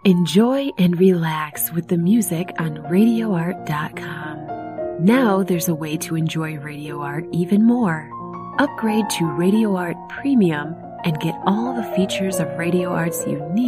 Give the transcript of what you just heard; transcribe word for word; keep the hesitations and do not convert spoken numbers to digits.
Enjoy and relax with the music on radio art dot com. Now there's a way to enjoy Radio Art even more. Upgrade to Radio Art Premium and get all the features of Radio Art's unique